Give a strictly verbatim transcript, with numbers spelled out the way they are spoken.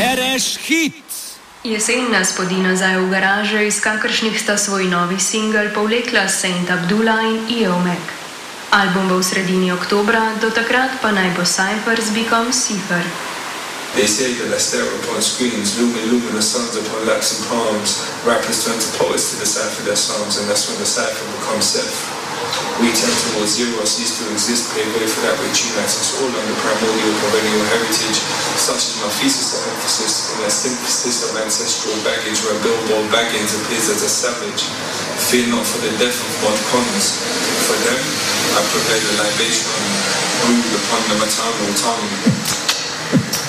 Bereš hit! Jesen nas podi nazaj v garaže, iz kakršnih sta svoj novi singel povlekla Saint Abdullah in Iomek. Album bo v sredini oktobra, do takrat pa naj bo Cypher z bikom Cipher. They say that I stare upon screens, looming luminous suns upon laps and palms. Rappers turn to poets to decipher their songs, and that's when the cipher becomes self. We turn towards zero, cease to exist, pave way for that which unites us all under primordial perennial heritage. Such is my thesis of emphasis in a synthesis of ancestral baggage, where Billboard Baggins appears as a savage. Fear not for the death of mod cons. For them, I prepare the libation brewed upon the maternal tongue.